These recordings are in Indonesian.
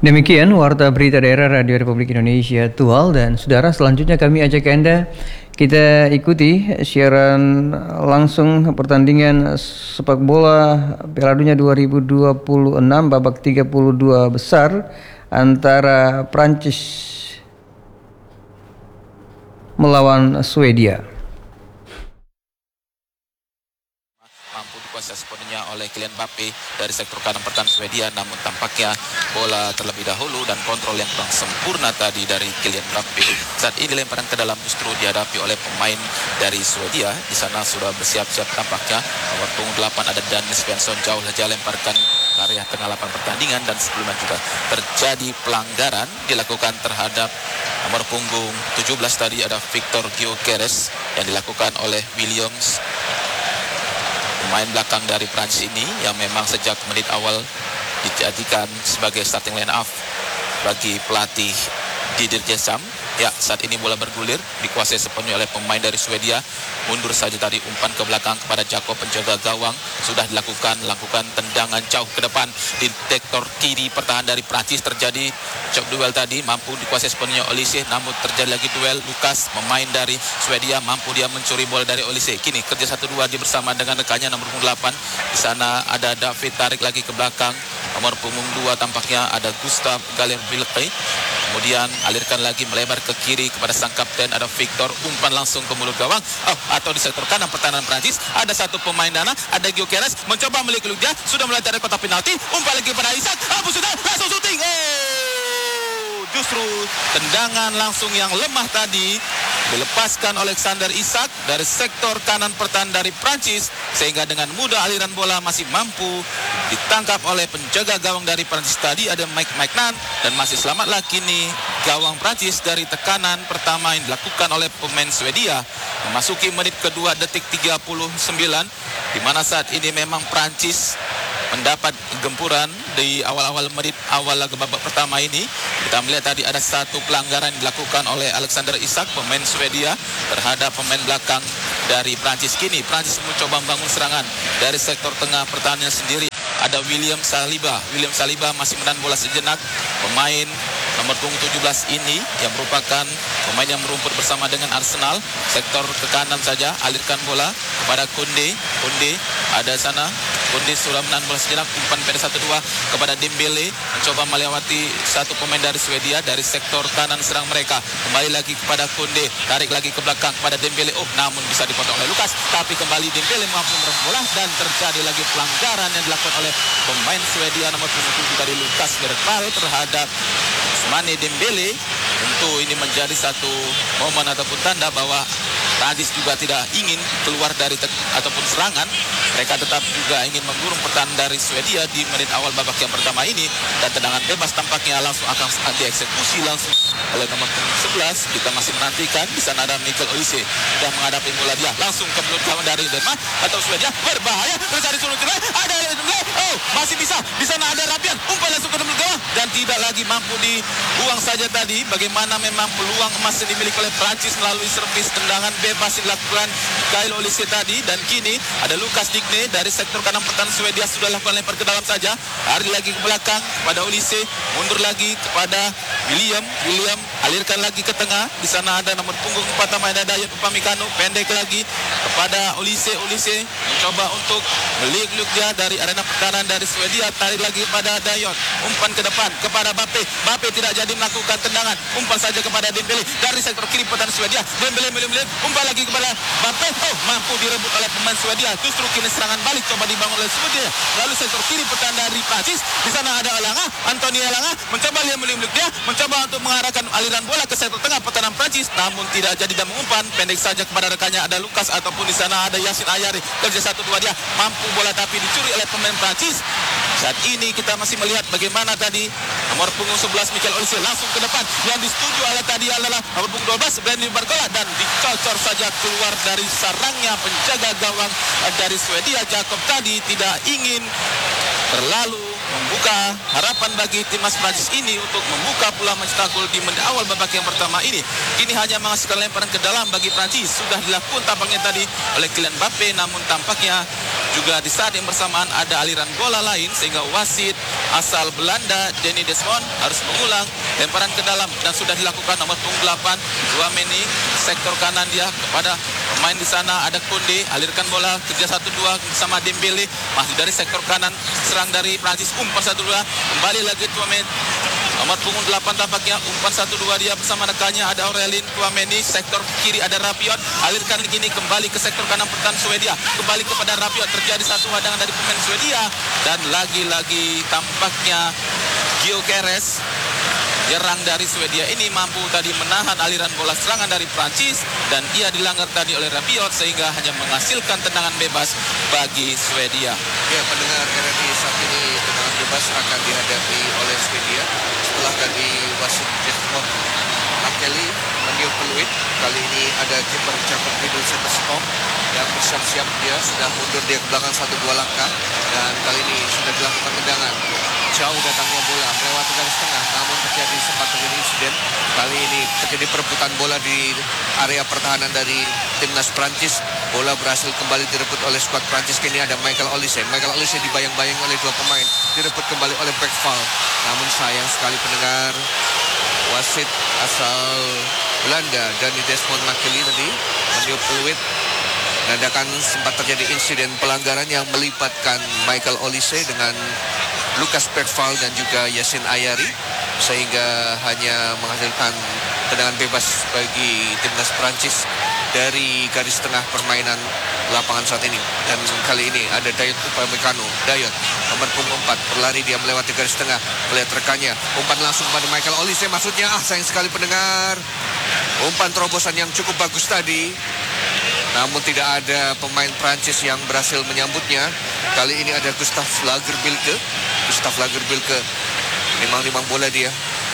Demikian Warta Berita Daerah Radio Republik Indonesia Tual, dan saudara, selanjutnya kami ajak Anda kita ikuti siaran langsung pertandingan sepak bola Piala Dunia 2026 babak 32 besar antara Prancis melawan Swedia. Mampu dikuasai sepenuhnya oleh Kylian Mbappe dari sektor kanan pertahanan Swedia, namun tampaknya bola terlebih dahulu dan kontrol yang kurang sempurna tadi dari Kylian Mbappe. Saat ini lemparan ke dalam justru dihadapi oleh pemain dari Swedia. Di sana sudah bersiap-siap tampaknya. Nomor punggung 8 ada Dennis Svensson, jauh saja lemparkan ke area tengah lapangan pertandingan, dan sebelumnya juga terjadi pelanggaran dilakukan terhadap nomor punggung 17 tadi ada Victor Gyökeres yang dilakukan oleh Williams, pemain belakang dari Prancis ini yang memang sejak menit awal dijadikan sebagai starting line up bagi pelatih Didier Deschamps. Ya, saat ini bola bergulir dikuasai sepenuhnya oleh pemain dari Swedia. Mundur saja tadi, umpan ke belakang kepada Jakob penjaga gawang. Sudah lakukan tendangan jauh ke depan di sektor kiri pertahanan dari Prancis. Terjadi shock duel tadi, mampu dikuasai sepenuhnya Olise, namun terjadi lagi duel. Lukas, pemain dari Swedia, mampu dia mencuri bola dari Olise. Kini kerja 1-2 dia bersama dengan rekannya nomor punggung 8. Di sana ada David, tarik lagi ke belakang. Nomor punggung 2 tampaknya ada Gustav Galler-Vilke. Kemudian alirkan lagi melebar ke kiri kepada sang kapten ada Victor, umpan langsung ke mulut gawang. Atau di sektor kanan pertahanan Prancis ada satu pemain dana, ada Gyökeres mencoba melihat dia, sudah melewati area kotak penalti, umpan lagi kepada Isak. Sudah langsung syuting. Justru tendangan langsung yang lemah tadi dilepaskan Alexander Isak dari sektor kanan pertahanan dari Prancis, sehingga dengan mudah aliran bola masih mampu ditangkap oleh penjaga gawang dari Prancis tadi ada Mike Maignan, dan masih selamatlah kini gawang Prancis dari tekanan pertama yang dilakukan oleh pemain Swedia. Memasuki menit kedua detik 39, di mana saat ini memang Prancis mendapat gempuran di awal-awal menit awal laga babak pertama ini. Kita melihat tadi ada satu pelanggaran dilakukan oleh Alexander Isak, pemain Swedia, terhadap pemain belakang dari Prancis. Kini Prancis mencoba membangun serangan dari sektor tengah pertahanan sendiri. Ada William Saliba. William Saliba masih menahan bola sejenak. Pemain nomor punggung 17 ini yang merupakan pemain yang merumput bersama dengan Arsenal. Sektor ke kanan saja, alirkan bola kepada Koundé. Koundé ada sana. Koundé sudah menahan bola sejenak, umpan pada 1-2 kepada Dembele, mencoba melewati satu pemain dari Swedia dari sektor kanan serang mereka. Kembali lagi kepada Koundé, tarik lagi ke belakang kepada Dembele. Namun bisa dipotong oleh Lukas, tapi kembali Dembele mampu merebut bola, dan terjadi lagi pelanggaran yang dilakukan oleh pemain Swedia nomor 7 dari Lukas Bergvall terhadap Ousmane Dembele. Tentu ini menjadi satu momen ataupun tanda bahwa Prancis juga tidak ingin keluar dari ataupun serangan. Mereka tetap juga ingin menggurung pertahanan dari Swedia di menit awal babak yang pertama ini, dan tendangan bebas tampaknya langsung akan dieksekusi langsung oleh nomor 11. Kita masih menantikan. Di sana ada Michael Olise sudah menghadapi bola, dia langsung ke mulut gawang dari Denmark atau Swedia, berbahaya mencari sudut celah. Ada masih bisa. Di sana ada Rabian, umpan langsung ke mulut gawang, dan tidak lagi mampu dibuang saja tadi. Bagaimana memang peluang emas yang dimiliki oleh Prancis melalui servis tendangan bebas dilakukan Kyle Olise tadi. Dan kini ada Lucas Digne dari sektor kanan pertahanan Swedia sudah lakukan lempar ke dalam saja, lari lagi ke belakang kepada Olise, mundur lagi kepada William, alirkan lagi ke tengah. Di sana ada nomor punggung 4 ada Dayot Upamecano, pendek lagi kepada Olise mencoba untuk meliuk-liuk dia dari arena pertahanan dari Swedia, tarik lagi kepada Dayot, umpan ke depan kepada Mbappe tidak jadi melakukan tendangan, umpan saja kepada Dembele dari sektor kiri pertahanan Swedia. Dembele umpan lagi kepada Mbappe, mampu direbut oleh pemain Swedia. Justru kini serangan balik coba dibangun oleh Swedia lalu sektor kiri pertahanan dari Prancis. Di sana ada Anthony Elanga, mencoba meliuk-liuk dia, mencoba untuk mengarahkan aliran bola ke sektor tengah pertahanan Prancis, namun tidak jadi, dan mengumpan pendek saja kepada rekannya ada Lukas, ataupun di sana ada Yasin Ayari. Kerja 1-2 dia, mampu bola tapi dicuri oleh pemain Prancis. Saat ini kita masih melihat bagaimana tadi nomor punggung 11 Michael Olise langsung ke depan, yang disetujui oleh tadi adalah nomor punggung 12 Brandon Barcola, dan dicocor saja keluar dari sarangnya penjaga gawang dari Swedia. Jakob tadi tidak ingin terlalu membuka harapan bagi timnas Prancis ini untuk membuka peluang mencetak gol di menit awal babak yang pertama ini. Kini hanya menghasilkan lemparan ke dalam bagi Prancis. Sudah dilakukan tampaknya tadi oleh Kylian Mbappe, namun tampaknya Juga di saat yang bersamaan ada aliran bola lain sehingga wasit asal Belanda Danny Desmond harus mengulang lemparan ke dalam dan sudah dilakukan nomor punggung 8 Tchouaméni sektor kanan dia kepada pemain di sana ada Koundé, alirkan bola kerja 1-2 bersama Dembele masih dari sektor kanan serang dari Prancis umpan 1-2 kembali lagi Tchouaméni nomor punggung 8 tampaknya umpan 1-2 dia bersama rekannya ada Aurelien Tchouaméni sektor kiri ada Rabiot alirkan kini kembali ke sektor kanan pertahanan Swedia kembali kepada Rabiot terjadi satu hadangan dari pemain Swedia dan lagi-lagi tampaknya Gyökeres Nyerang dari Swedia ini mampu tadi menahan aliran bola serangan dari Prancis dan ia dilanggar tadi oleh Rabiot sehingga hanya menghasilkan tendangan bebas bagi Swedia. Ya, pendengar RRI saat ini tendangan bebas akan dihadapi oleh Swedia setelah tadi wasit Desmond Makeli meniup peluit. Kali ini ada kiper Jacob Riedel Setterstrom yang bersiap-siap, dia sudah mundur dia ke belakang 1-2 langkah dan kali ini sudah dilakukan tendangan. Jauh datangnya bola melewati garis tengah, namun sempat terjadi insiden. Kali ini terjadi perebutan bola di area pertahanan dari timnas Prancis. Bola berhasil kembali direbut oleh skuad Prancis. Kini ada Michael Olise. Michael Olise dibayang-bayang oleh dua pemain. Direbut kembali oleh Beckfall. Namun sayang sekali pendengar, wasit asal Belanda Danny Desmond Makeli tadi meniup peluit. Menandakan sempat terjadi insiden pelanggaran yang melibatkan Michael Olise dengan Lucas Beckfall dan juga Yacine Ayari sehingga hanya menghasilkan tendangan bebas bagi timnas Prancis dari garis tengah permainan lapangan saat ini. Dan kali ini ada Dayot Upamecano. Dayot nomor punggung 4 berlari, dia melewati garis tengah melihat rekannya, umpan langsung pada Michael Olise, maksudnya sayang sekali pendengar, umpan terobosan yang cukup bagus tadi namun tidak ada pemain Prancis yang berhasil menyambutnya. Kali ini ada Gustav Lagerbilke. Gustav Lagerbilke nimang-nimang bola dia.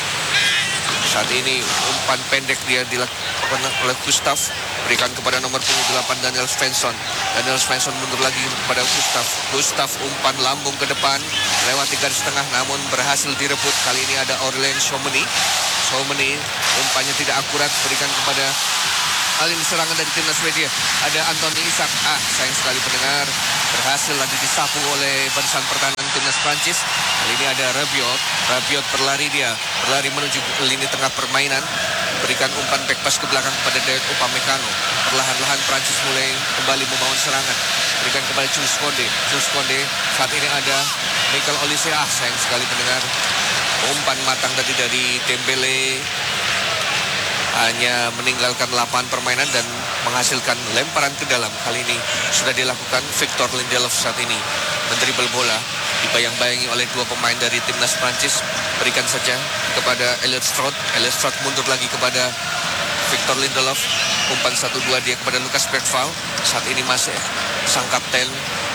Saat ini umpan pendek dia dilakukan oleh Gustav, berikan kepada nomor punggung 8 Daniel Svensson. Daniel Svensson mundur lagi kepada Gustav. Gustav umpan lambung ke depan, lewati garis tengah namun berhasil direbut. Kali ini ada Aurelien Tchouaméni. Tchouaméni umpannya tidak akurat, berikan kepada alih serangan dari timnas Swedia. Ada Anthony Isak. Sayang sekali pendengar, berhasil lagi disapu oleh barisan pertahanan timnas Prancis. Kali ini ada Rabiot. Rabiot berlari menuju lini tengah permainan. Berikan umpan back pass ke belakang kepada Dayot Upamecano. Perlahan-lahan Prancis mulai kembali membangun serangan. Berikan kepada Jules Koundé. Jules Koundé, saat ini ada Michael Olise. Sayang sekali pendengar, umpan matang tadi dari Dembele hanya meninggalkan lapangan permainan dan menghasilkan lemparan ke dalam. Kali ini sudah dilakukan Victor Lindelof saat ini mendribel bola, dibayang-bayangi oleh dua pemain dari timnas Prancis. Berikan saja kepada Elliot Stroud. Elliot Stroud mundur lagi kepada Victor Lindelof. Umpan 1-2 dia kepada Lucas Beckfall. Saat ini masih sang kapten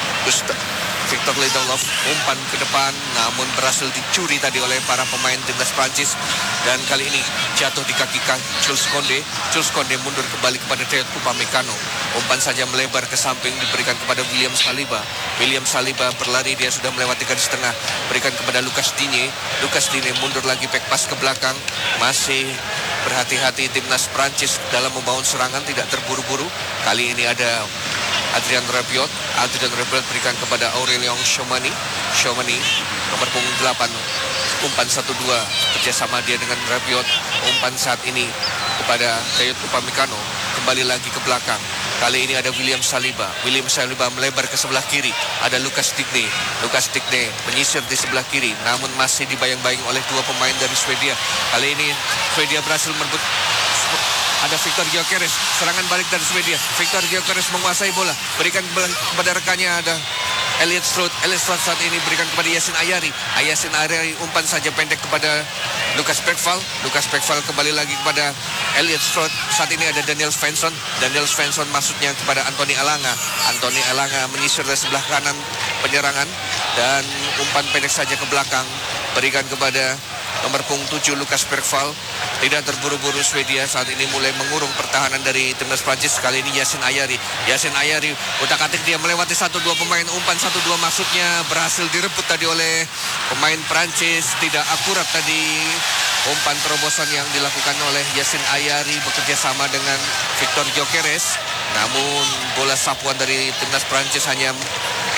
Victor Lindelof umpan ke depan namun berhasil dicuri tadi oleh para pemain timnas Prancis dan kali ini jatuh di kaki Jules Koundé. Jules Koundé mundur kembali kepada Dayot Upamecano. Umpan saja melebar ke samping diberikan kepada William Saliba. William Saliba berlari, dia sudah melewati garis tengah, berikan kepada Lucas Digne. Lucas Digne mundur lagi back pass ke belakang. Masih berhati-hati timnas Prancis dalam membangun serangan, tidak terburu-buru. Kali ini ada Adrien Rabiot. Adrien Rabiot berikan kepada Aurelien Tchouaméni. Tchouaméni nomor punggung 8. Umpan 1-2 kerjasama dia dengan Rabiot. Umpan saat ini kepada Dayot Upamecano. Kembali lagi ke belakang. Kali ini ada William Saliba. William Saliba melebar ke sebelah kiri. Ada Lucas Digne. Lucas Digne menyisir di sebelah kiri namun masih dibayang-bayangi oleh dua pemain dari Swedia. Kali ini Swedia berhasil merebut. Ada Victor Gyökeres, serangan balik dari Swedia. Victor Gyökeres menguasai bola, berikan kepada rekannya ada Elliot Stroud. Elliot Stroud saat ini berikan kepada Yacine Ayari. Yacine Ayari umpan saja pendek kepada Lucas Beckfall. Lucas Beckfall kembali lagi kepada Elliot Stroud. Saat ini ada Daniel Svensson. Daniel Svensson maksudnya kepada Anthony Elanga. Anthony Elanga menyisir dari sebelah kanan penyerangan dan umpan pendek saja ke belakang, berikan kepada nomor punggung 7 Lucas Beckfall. Tidak terburu-buru Swedia saat ini mulai mengurung pertahanan dari timnas Prancis. Kali ini Yacine Ayari. Yacine Ayari utak-atik dia melewati 1-2 pemain. Umpan 1-2 maksudnya berhasil direbut tadi oleh pemain Prancis. Tidak akurat tadi umpan terobosan yang dilakukan oleh Yacine Ayari bekerja sama dengan Victor Gyökeres. Namun bola sapuan dari timnas Prancis hanya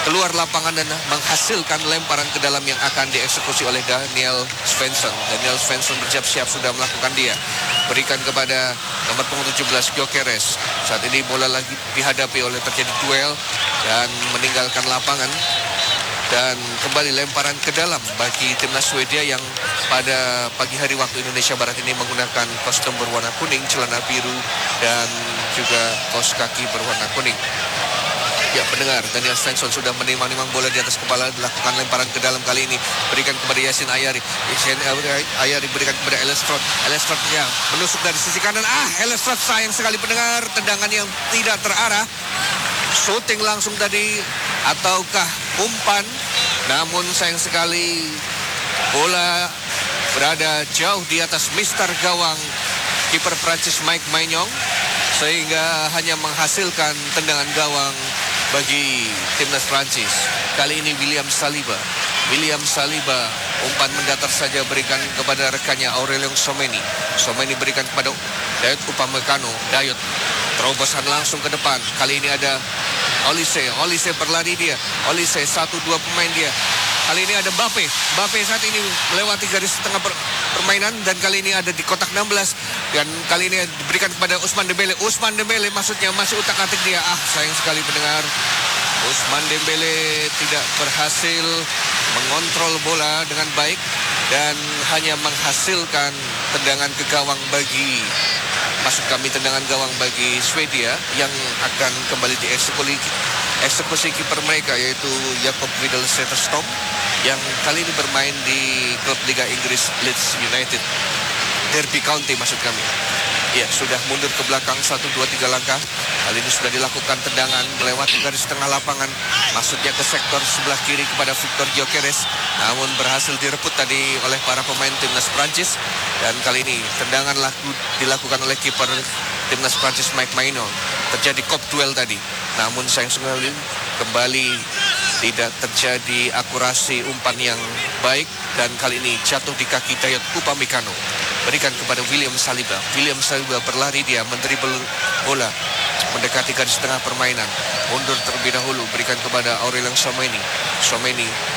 keluar lapangan dan menghasilkan lemparan ke dalam yang akan dieksekusi oleh Daniel Svensson. Daniel Svensson bersiap-siap sudah melakukan dia. Berikan kepada nomor punggung 17 Gyökeres. Saat ini bola lagi dihadapi oleh terjadi duel dan meninggalkan lapangan. Dan kembali lemparan ke dalam bagi timnas Swedia yang pada pagi hari waktu Indonesia Barat ini menggunakan kostum berwarna kuning, celana biru dan juga kaos kaki berwarna kuning. Ya, pendengar, Daniel Svensson sudah menimang-nimang bola di atas kepala, dilakukan lemparan ke dalam kali ini. Berikan kepada Yasin Ayari. Yasin Ayari berikan kepada Ellestrøm. Ellestrøm menusuk dari sisi kanan. Ellestrøm sayang sekali pendengar, tendangan yang tidak terarah. Shooting langsung tadi ataukah umpan, namun sayang sekali bola berada jauh di atas mister gawang kiper Prancis Mike Maignan, sehingga hanya menghasilkan tendangan gawang bagi timnas Prancis. Kali ini William Saliba, umpan mendatar saja berikan kepada rekannya Aurelien Tchouameni. Tchouameni berikan kepada Dayot Upamecano. Dayot terobosan langsung ke depan. Kali ini ada Olise berlari dia. Olise 1-2 pemain dia. Kali ini ada Mbappe saat ini melewati garis tengah permainan dan kali ini ada di kotak 16 dan kali ini diberikan kepada Ousmane Dembele maksudnya masih utak-atik dia. Sayang sekali pendengar, Ousmane Dembele tidak berhasil mengontrol bola dengan baik dan hanya menghasilkan tendangan ke gawang bagi tendangan gawang bagi Swedia yang akan kembali dieksekusi kiper mereka yaitu Jakob Widel Zetterstrom yang kali ini bermain di klub Liga Inggris Leeds United, Derby County maksud kami. Ya, sudah mundur ke belakang 1, 2, 3 langkah. Kali ini sudah dilakukan tendangan melewati garis tengah lapangan, maksudnya ke sektor sebelah kiri kepada Victor Gyökeres, namun berhasil direbut tadi oleh para pemain timnas Prancis. Dan kali ini tendangan dilakukan oleh kiper timnas Prancis Mike Maignan. Terjadi kop duel tadi, namun sayang sekali kembali tidak terjadi akurasi umpan yang baik dan kali ini jatuh di kaki Dayot Upamecano. Berikan kepada William Saliba berlari dia mendribel bola mendekati garis tengah permainan, mundur terlebih dahulu, berikan kepada Aurelien Tchouameni